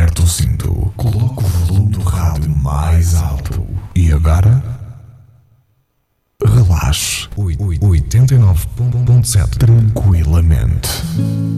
Aperta o cinto, coloca o volume do rádio mais alto. E agora? Relaxe. 89.7 tranquilamente.